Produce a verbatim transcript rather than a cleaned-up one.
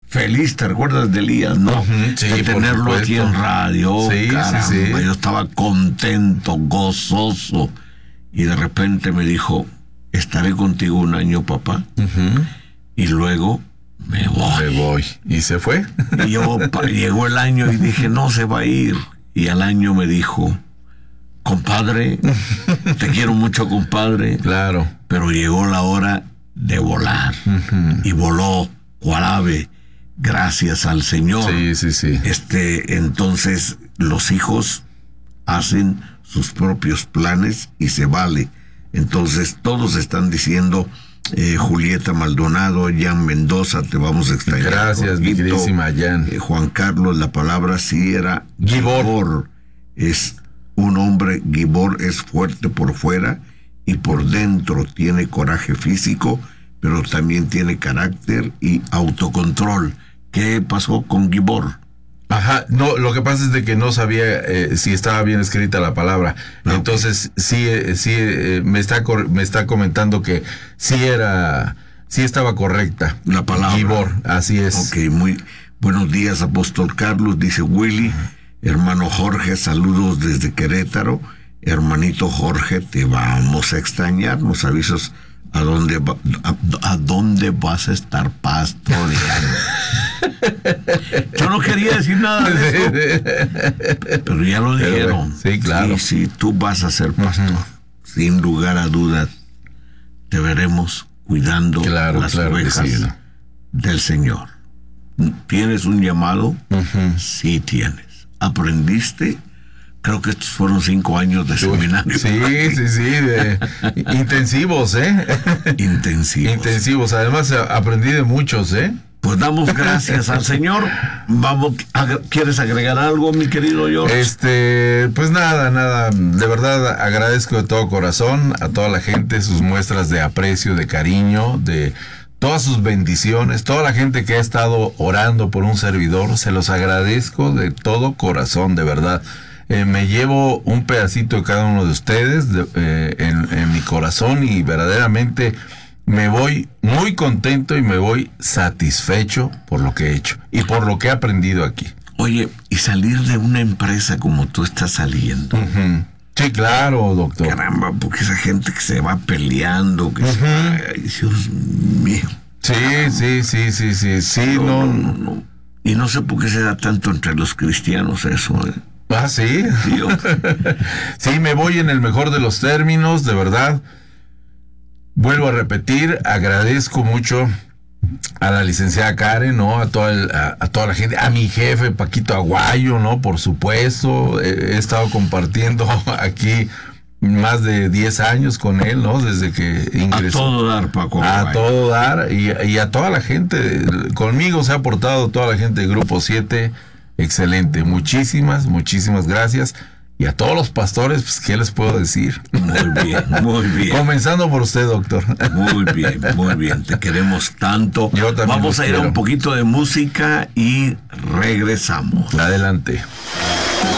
feliz, ¿te recuerdas de Elías, no? Uh-huh, sí, de tenerlo aquí en radio, sí, caramba, sí, sí. yo estaba contento, gozoso, y de repente me dijo, estaré contigo un año, papá, uh-huh. y luego me voy. Me voy. ¿Y se fue? Y yo, pa, llegó el año y dije, no se va a ir, y al año me dijo, compadre, te quiero mucho, compadre, claro, pero llegó la hora de volar, uh-huh. y voló cual ave, gracias al Señor. Sí, sí, sí. Este, entonces, los hijos hacen sus propios planes y se vale. Entonces, todos están diciendo, eh, Julieta Maldonado, Jan Mendoza, te vamos a extrañar. Gracias, mi queridísima Jan. Eh, Juan Carlos, la palabra sí era Gibor. Gibor. Es un hombre, Gibor es fuerte por fuera y por dentro tiene coraje físico, pero también tiene carácter y autocontrol. ¿Qué pasó con Gibor? Ajá, no, lo que pasa es de que no sabía eh, si estaba bien escrita la palabra. Okay. Entonces, sí, eh, sí, eh, me está cor- me está comentando que sí era, sí estaba correcta. La palabra. Gibor, así es. Ok, muy buenos días, Apóstol Carlos, dice Willy. Uh-huh. Hermano Jorge, saludos desde Querétaro. Hermanito Jorge, te vamos a extrañar. Nos avisas a dónde va, a, a dónde vas a estar pastoreando. Yo no quería decir nada de eso, pero ya lo dijeron. Sí, claro. Sí, sí, tú vas a ser pastor. Uh-huh. Sin lugar a dudas, te veremos cuidando claro, las claro ovejas sí, ¿no? del Señor. ¿Tienes un llamado? Uh-huh. Sí tienes. ¿Aprendiste? Creo que estos fueron cinco años de seminario. Sí, sí, sí, de intensivos, ¿eh? Intensivos. Intensivos. Además, aprendí de muchos, ¿eh? Pues damos gracias al Señor. Vamos, ¿quieres agregar algo, mi querido George? Este, pues nada, nada. De verdad agradezco de todo corazón a toda la gente sus muestras de aprecio, de cariño, de todas sus bendiciones, toda la gente que ha estado orando por un servidor. Se los agradezco de todo corazón, de verdad. Eh, me llevo un pedacito de cada uno de ustedes de, eh, en, en mi corazón y verdaderamente me voy muy contento y me voy satisfecho por lo que he hecho y por lo que he aprendido aquí. Oye, y salir de una empresa como tú estás saliendo. Uh-huh. Sí, claro, doctor. Caramba, porque esa gente que se va peleando, que uh-huh. se va, ay, Dios mío. Sí, caramba. sí, sí, sí, sí, sí, no, no, no, no. Y no sé por qué se da tanto entre los cristianos eso, ¿eh? Ah, sí. Sí, me voy en el mejor de los términos, de verdad. Vuelvo a repetir, agradezco mucho a la licenciada Karen, ¿no? A toda, el, a, a toda la gente, a mi jefe Paquito Aguayo, ¿no? Por supuesto, he, he estado compartiendo aquí más de diez años con él, ¿no? Desde que ingresó. A todo dar, Paco. A todo dar, y, y a toda la gente, conmigo se ha aportado toda la gente de Grupo siete. Excelente, muchísimas, muchísimas gracias. Y a todos los pastores, pues, ¿qué les puedo decir? Muy bien, muy bien. Comenzando por usted, doctor. Muy bien, muy bien. Te queremos tanto. Yo también. Vamos a ir quiero. a un poquito de música y regresamos. Adelante.